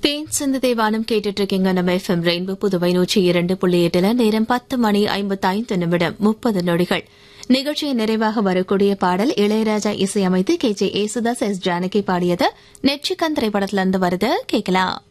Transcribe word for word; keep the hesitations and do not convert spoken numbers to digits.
தேன் சிந்து தேவானம் கேட்டுட்டு இருக்கீங்க. நம்ம எஃப்எம் ரெயின்போ புதுவை நூற்றி இரண்டு புள்ளி எட்டுல நேரம் பத்து மணி ஐம்பத்தி ஐந்து நிமிடம் முப்பது நொடிகள். நிகழ்ச்சியை நிறைவாக வரக்கூடிய பாடல் இளையராஜா இசையமைத்து K J Yesudas S Janaki பாடியது. நெற்றிக்கண் திரைப்படத்திலிருந்து வருது, கேட்கலாம்.